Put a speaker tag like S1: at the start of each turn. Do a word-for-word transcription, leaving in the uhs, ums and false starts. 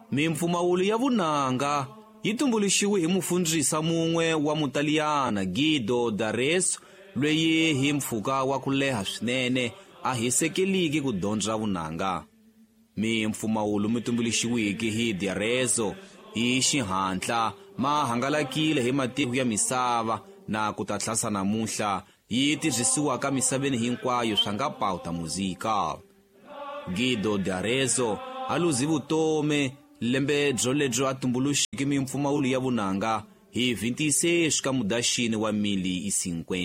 S1: Mimpfumawulo ya vunanga yi tumbuluxiwe hi mufundhisi mun'we wa Mutaliyana Guido d'Arezzo, loyi hi mpfhuka wa ku leha swinene a hisekeliki ku dyondza vunanga. Mimpfumawulo mi tumbuluxiweke hi d'Arezzo hi xihatla ma hangalakile hi matiko ya misava na ku ta tlhasa namuntlha yi tirhisiwaka misaveni hinkwayo swa nga pauta muzika. Guido d'Arezzo a luzi vutomi lembe byo lebyo a tumbuluxike mimpfumawulo ya vunanga hi twenty-six ka Mudyaxihi wa mili i cinquenta.